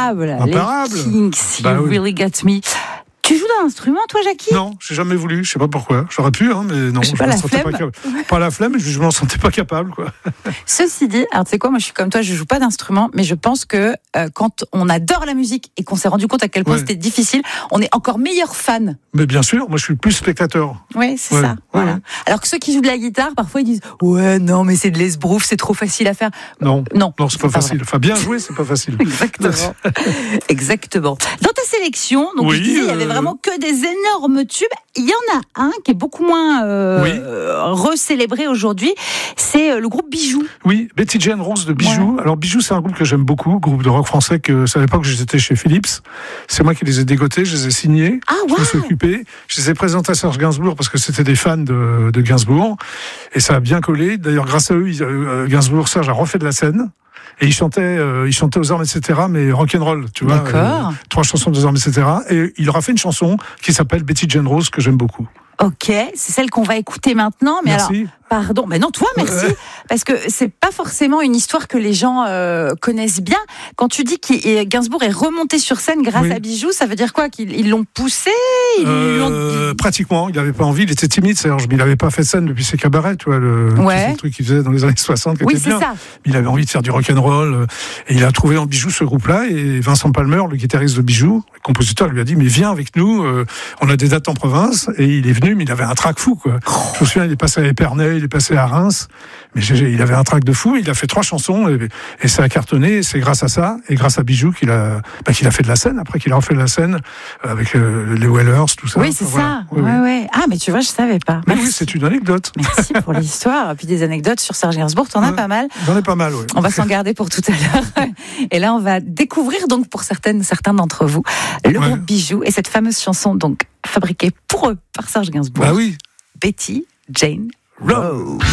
Imparable. Imparable. Les Kinks, Bah You oui. Really Got Me. Tu joues d'un instrument, toi, Jackie ? Non, j'ai jamais voulu. Je sais pas pourquoi. J'aurais pu, mais non. Je sais Je pas, me la sentais flemme. pas capable. Pas la flemme, mais je m'en sentais pas capable, quoi. Ceci dit, alors tu sais quoi, moi je suis comme toi, je joue pas d'instrument, mais je pense que quand on adore la musique et qu'on s'est rendu compte à quel point Ouais. c'était difficile, on est encore meilleur fan. Mais bien sûr, moi je suis plus spectateur. Oui, c'est Ouais. ça. Ouais, Voilà. ouais. Alors que ceux qui jouent de la guitare, parfois ils disent ouais, non, mais c'est de l'esbrouf, c'est trop facile à faire. Non, Non, c'est pas facile. Enfin, bien jouer, c'est pas facile. Exactement. Exactement. Dans ta sélection, donc Oui, je disais, il y avait vraiment que des énormes tubes. Il y en a un qui est beaucoup moins Oui. recélébré aujourd'hui. C'est le groupe Bijou. Oui, Betty Jane Rose de Bijou. Alors Bijou, c'est un groupe que j'aime beaucoup, groupe de rock français que c'est à l'époque j'étais chez Philips. C'est moi qui les ai dégotés, je les ai signés. Ah, Je me suis waouh. occupé. Je les ai présentés à Serge Gainsbourg parce que c'était des fans de Gainsbourg. Et ça a bien collé. D'ailleurs, grâce à eux, Gainsbourg, Serge a refait de la scène. Et il chantait aux armes, etc., mais rock'n'roll, tu vois. D'accord. 3 chansons aux armes, etc. Et il leur a fait une chanson qui s'appelle Betty Jane Rose, que j'aime beaucoup. Ok, c'est celle qu'on va écouter maintenant. Mais Merci. alors, pardon, mais non, toi, merci, parce que c'est pas forcément une histoire que les gens connaissent bien. Quand tu dis que Gainsbourg est remonté sur scène grâce Oui. à Bijou, ça veut dire quoi ? Qu'ils l'ont poussé ? Ils l'ont- Pratiquement, il n'avait pas envie, il était timide, Serge, mais il n'avait pas fait de scène depuis ses cabarets, tu vois, Ouais. le truc qu'il faisait dans les années 60, qui Oui, était c'est bien. ça. Il avait envie de faire du rock'n'roll, et il a trouvé en Bijou ce groupe-là, et Vincent Palmer, le guitariste de Bijou, le compositeur, lui a dit, mais viens avec nous, on a des dates en province, et il est venu, mais il avait un trac fou, quoi. Je me souviens, il est passé à Épernay, il est passé à Reims, mais il avait un trac de fou, il a fait 3 chansons, et ça a cartonné, et c'est grâce à ça, et grâce à Bijou qu'il a fait de la scène, après qu'il a refait de la scène, avec les Wellers, tout ça. Oui, c'est Voilà. ça. Oui, oui. Ouais. Ah, mais tu vois, je savais pas. Mais Merci. oui, c'est une anecdote. Merci pour l'histoire. Et puis des anecdotes sur Serge Gainsbourg, t'en as Ouais. pas mal. J'en ai pas mal, oui. On va s'en garder pour tout à l'heure. Et là, on va découvrir donc pour certains d'entre vous le Ouais. groupe Bijou et cette fameuse chanson donc fabriquée pour eux par Serge Gainsbourg. Bah oui. Betty Jane Rose.